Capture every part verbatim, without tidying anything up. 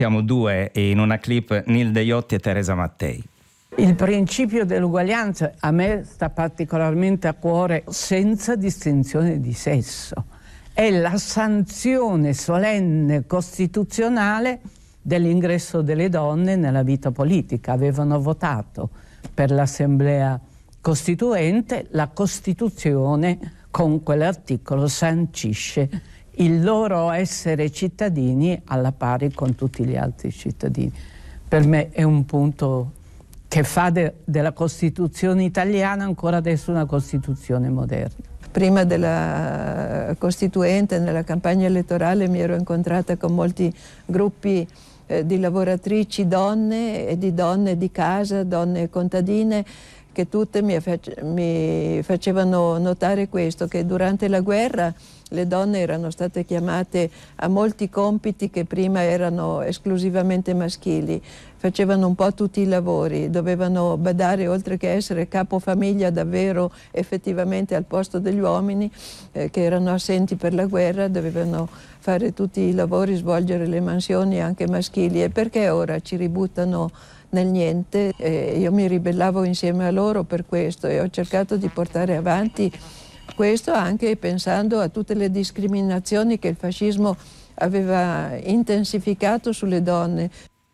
Siamo due in una clip, Nilde Iotti e Teresa Mattei. Il principio dell'uguaglianza a me sta particolarmente a cuore, senza distinzione di sesso. È la sanzione solenne costituzionale dell'ingresso delle donne nella vita politica. Avevano votato per l'Assemblea Costituente, la Costituzione con quell'articolo sancisce il loro essere cittadini alla pari con tutti gli altri cittadini. Per me è un punto che fa de- della Costituzione italiana ancora adesso una Costituzione moderna. Prima della Costituente, nella campagna elettorale, mi ero incontrata con molti gruppi eh, di lavoratrici donne e di donne di casa, donne contadine, che tutte mi, face- mi facevano notare questo, che durante la guerra le donne erano state chiamate a molti compiti che prima erano esclusivamente maschili, facevano un po' tutti i lavori, dovevano badare, oltre che essere capofamiglia davvero effettivamente al posto degli uomini eh, che erano assenti per la guerra, dovevano fare tutti i lavori, svolgere le mansioni anche maschili. E perché ora ci ributtano nel niente? Eh, io mi ribellavo insieme a loro per questo e ho cercato di portare avanti questo, anche pensando a tutte le discriminazioni che il fascismo aveva intensificato sulle donne.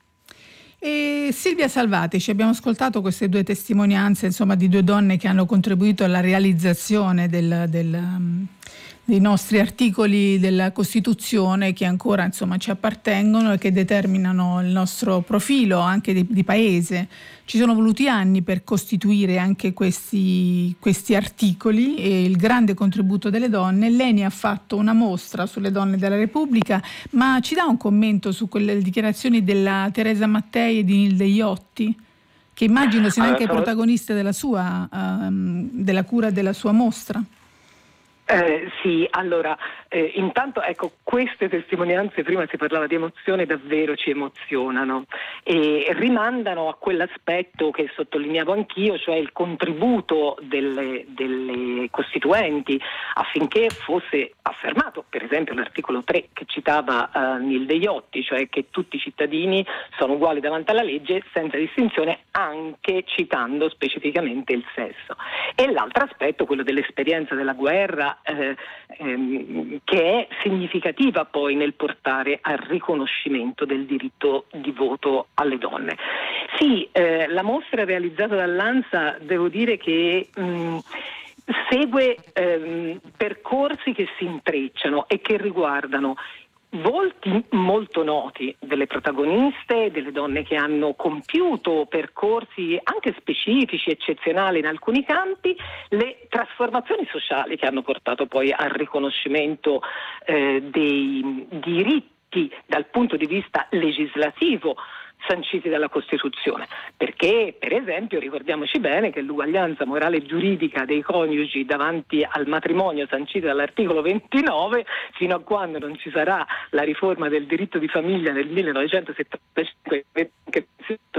E Silvia Salvatici, abbiamo ascoltato queste due testimonianze, insomma, di due donne che hanno contribuito alla realizzazione del, del, dei nostri articoli della Costituzione, che ancora, insomma, ci appartengono e che determinano il nostro profilo anche di, di paese. Ci sono voluti anni per costituire anche questi, questi articoli e il grande contributo delle donne. Lei ne ha fatto una mostra sulle donne della Repubblica, ma ci dà un commento su quelle dichiarazioni della Teresa Mattei e di Nilde Iotti, che immagino siano allora, anche sono... protagoniste della sua, um, della cura della sua mostra? Eh, sì, allora, eh, intanto ecco, queste testimonianze, prima si parlava di emozione, davvero ci emozionano e rimandano a quell'aspetto che sottolineavo anch'io, cioè il contributo delle, delle costituenti affinché fosse affermato, per esempio l'articolo tre che citava uh, Nilde Iotti, cioè che tutti i cittadini sono uguali davanti alla legge senza distinzione, anche citando specificamente il sesso. E l'altro aspetto, quello dell'esperienza della guerra, Eh, ehm, che è significativa poi nel portare al riconoscimento del diritto di voto alle donne. Sì, eh, la mostra realizzata dall'ANSA, devo dire che mh, segue ehm, percorsi che si intrecciano e che riguardano volti molto noti delle protagoniste, delle donne che hanno compiuto percorsi anche specifici, eccezionali in alcuni campi, le trasformazioni sociali che hanno portato poi al riconoscimento eh, dei diritti dal punto di vista legislativo sanciti dalla Costituzione, perché per esempio ricordiamoci bene che l'uguaglianza morale e giuridica dei coniugi davanti al matrimonio sancita dall'articolo ventinove, fino a quando non ci sarà la riforma del diritto di famiglia nel millenovecentosettantacinque, che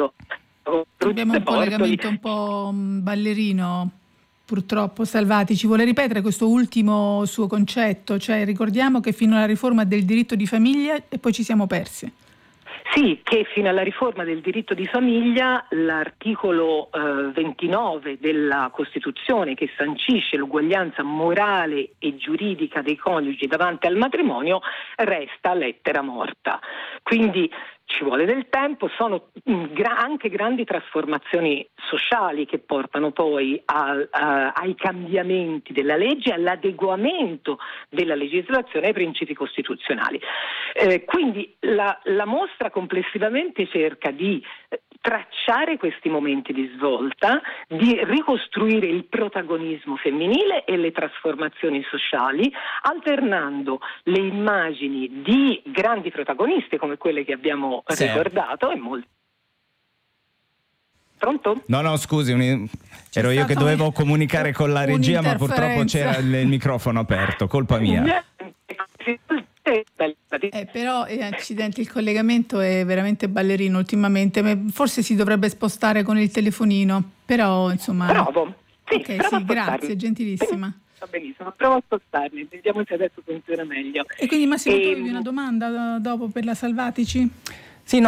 abbiamo un collegamento un po' ballerino purtroppo. Salvatici, vuole ripetere questo ultimo suo concetto, cioè ricordiamo che fino alla riforma del diritto di famiglia e poi ci siamo persi. Sì, che fino alla riforma del diritto di famiglia l'articolo eh, ventinove della Costituzione, che sancisce l'uguaglianza morale e giuridica dei coniugi davanti al matrimonio, resta lettera morta. Quindi ci vuole del tempo, sono gra- anche grandi trasformazioni sociali che portano poi a, a, ai cambiamenti della legge, all'adeguamento della legislazione ai principi costituzionali. Eh, quindi la, la mostra complessivamente cerca di tracciare questi momenti di svolta, di ricostruire il protagonismo femminile e le trasformazioni sociali, alternando le immagini di grandi protagoniste come quelle che abbiamo sì. ricordato e molti. Pronto? No, no, scusi, un... ero io che dovevo un... comunicare con la regia, ma purtroppo c'era il, il microfono aperto, colpa mia. Eh, però eh, accidenti, il collegamento è veramente ballerino ultimamente, forse si dovrebbe spostare con il telefonino, però insomma. Bravo. Sì, ok, sì, grazie, gentilissima. Va benissimo, provo a spostarmi, vediamo se adesso funziona meglio. E quindi Massimo, e... tu avevi una domanda dopo per la Salvatici?